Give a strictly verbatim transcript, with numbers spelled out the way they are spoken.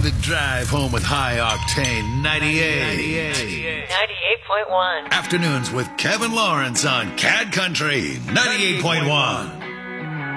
the drive home with High Octane ninety-eight. ninety-eight point one. Afternoons with Kevin Lawrence on Cad Country ninety-eight point one.